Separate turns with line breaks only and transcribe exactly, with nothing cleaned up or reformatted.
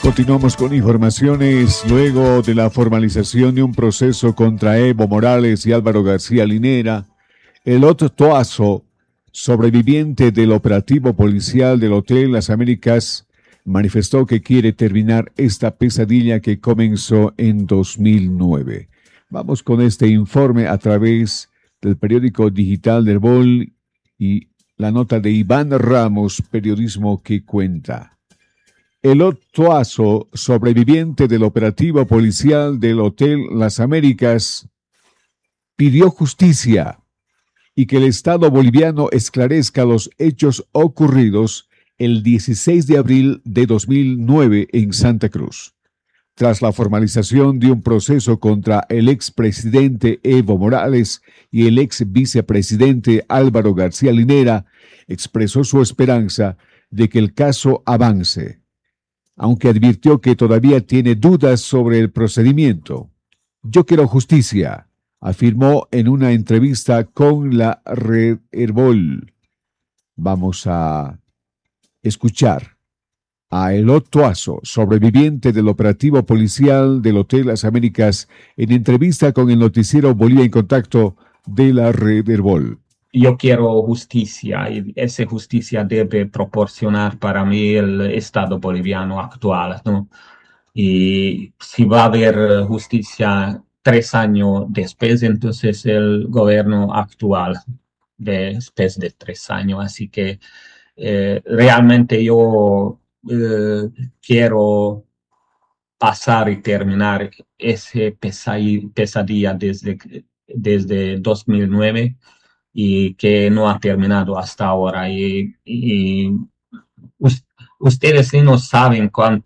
Continuamos con informaciones. Luego de la formalización de un proceso contra Evo Morales y Álvaro García Linera, el otro Toazo, sobreviviente del operativo policial del Hotel Las Américas, manifestó que quiere terminar esta pesadilla que comenzó en dos mil nueve. Vamos con este informe a través del periódico digital del Bol y la nota de Iván Ramos, Periodismo que Cuenta. Elot Toazo, sobreviviente del operativo policial del Hotel Las Américas, pidió justicia y que el Estado boliviano esclarezca los hechos ocurridos el dieciséis de abril de dos mil nueve en Santa Cruz. Tras la formalización de un proceso contra el expresidente Evo Morales y el ex vicepresidente Álvaro García Linera, expresó su esperanza de que el caso avance, aunque advirtió que todavía tiene dudas sobre el procedimiento. Yo quiero justicia, afirmó en una entrevista con la Red Herbol. Vamos a escuchar a Elot Toazo, sobreviviente del operativo policial del Hotel Las Américas, en entrevista con el noticiero Bolivia en Contacto de la Red Herbol.
Yo quiero justicia y esa justicia debe proporcionar para mí el Estado boliviano actual, ¿no? Y si va a haber justicia tres años después, entonces el gobierno actual después de tres años. Así que eh, realmente yo eh, quiero pasar y terminar ese pesadilla desde, desde dos mil nueve. Y que no ha terminado hasta ahora. Y, y ustedes sí no saben cuánto